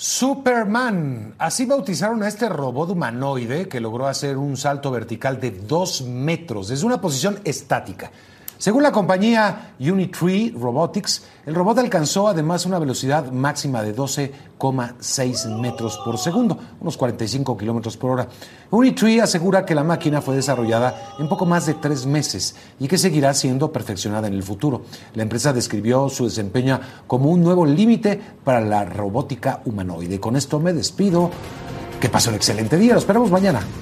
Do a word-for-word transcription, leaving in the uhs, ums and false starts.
Superman, así bautizaron a este robot humanoide que logró hacer un salto vertical de dos metros desde una posición estática. Según la compañía Unitree Robotics, el robot alcanzó además una velocidad máxima de doce coma seis metros por segundo, unos cuarenta y cinco kilómetros por hora. Unitree asegura que la máquina fue desarrollada en poco más de tres meses y que seguirá siendo perfeccionada en el futuro. La empresa describió su desempeño como un nuevo límite para la robótica humanoide. Con esto me despido. Que pase un excelente día. Lo esperamos mañana.